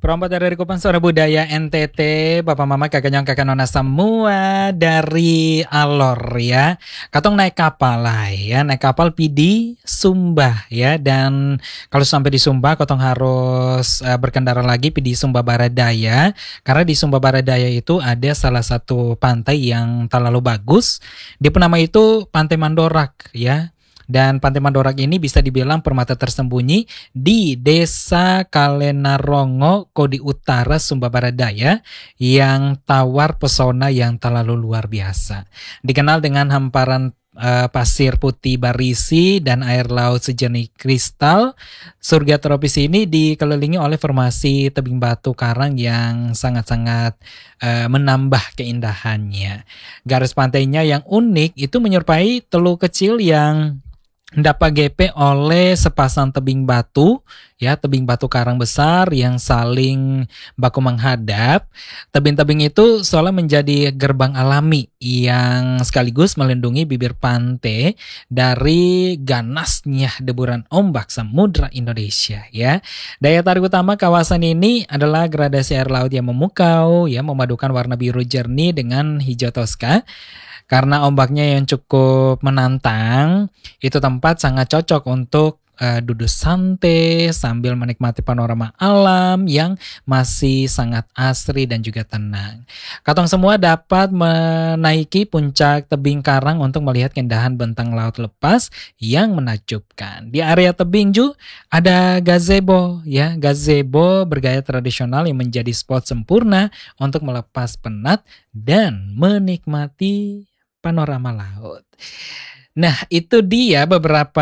Perompak dari Kupang Suara Budaya NTT, Bapak Mama Kakak Nyong Kakak Nona semua dari Alor ya. Katong naik kapal lah ya, naik kapal PD Sumba ya. Dan kalau sampai di Sumba, katong harus berkendara lagi PD Sumba Baradaya. Karena di Sumba Baradaya itu ada salah satu pantai yang terlalu bagus. Di nama itu Pantai Mandorak ya. Dan Pantai Mandorak ini bisa dibilang permata tersembunyi di Desa Kalenarongo, Kodi Utara, Sumba Baradaya yang tawar pesona yang terlalu luar biasa. Dikenal dengan hamparan pasir putih barisi dan air laut sejernih kristal. Surga tropis ini dikelilingi oleh formasi tebing batu karang yang sangat-sangat menambah keindahannya. Garis pantainya yang unik itu menyerupai teluk kecil yang dapat GP oleh sepasang tebing batu karang besar yang saling baku menghadap. Tebing-tebing itu seolah menjadi gerbang alami yang sekaligus melindungi bibir pantai dari ganasnya deburan ombak Samudra Indonesia ya. Daya tarik utama kawasan ini adalah gradasi air laut yang memukau ya, memadukan warna biru jernih dengan hijau toska. Karena ombaknya yang cukup menantang, itu tempat sangat cocok untuk duduk santai sambil menikmati panorama alam yang masih sangat asri dan juga tenang. Katong semua dapat menaiki puncak tebing karang untuk melihat keindahan bentang laut lepas yang menakjubkan. Di area tebing juga ada gazebo ya, gazebo bergaya tradisional yang menjadi spot sempurna untuk melepas penat dan menikmati panorama laut. Nah, itu dia beberapa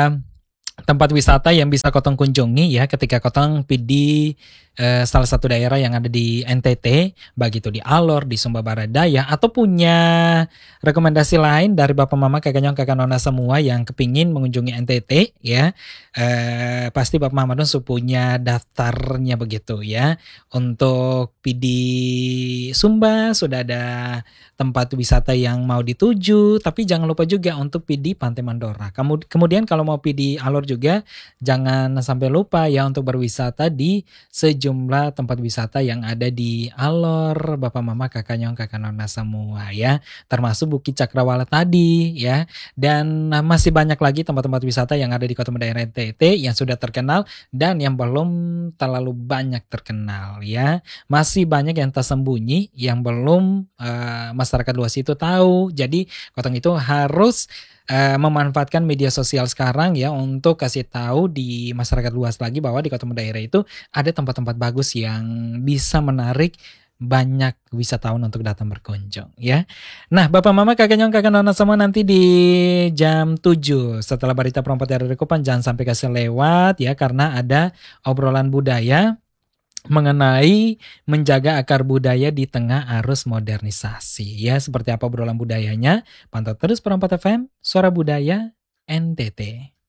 tempat wisata yang bisa kotong kunjungi ya ketika kotong pergi salah satu daerah yang ada di NTT, baik itu di Alor, di Sumba Baradaya, atau punya rekomendasi lain dari Bapak Mama Kakak Nyong Kakak Nona semua yang kepingin mengunjungi NTT ya. Pasti Bapak Mama Don punya daftarnya begitu ya. Untuk PD Sumba sudah ada tempat wisata yang mau dituju, tapi jangan lupa juga untuk PD Pantai Mandora. Kemudian kalau mau PD Alor juga jangan sampai lupa ya untuk berwisata di sejumlah tempat wisata yang ada di Alor, Bapak Mama Kakak Nyong Kakak Nona semua ya. Termasuk Bukit Cakrawala tadi ya. Dan masih banyak lagi tempat-tempat wisata yang ada di Kota Daerah NTT yang sudah terkenal dan yang belum terlalu banyak terkenal ya. Masih banyak yang tersembunyi yang belum masyarakat luas itu tahu. Jadi kotong itu harus memanfaatkan media sosial sekarang ya untuk kasih tahu di masyarakat luas lagi bahwa di Kota Daerah itu ada tempat-tempat bagus yang bisa menarik banyak wisatawan untuk datang berkunjung ya. Nah, Bapak Mama Kakak Nyong Kakak Nona semua nanti di jam 7 setelah berita perompak dari Rekupan jangan sampai kasih lewat ya, karena ada obrolan budaya mengenai menjaga akar budaya di tengah arus modernisasi ya. Seperti apa obrolan budayanya? Pantau terus Perompak FM, Suara Budaya NTT.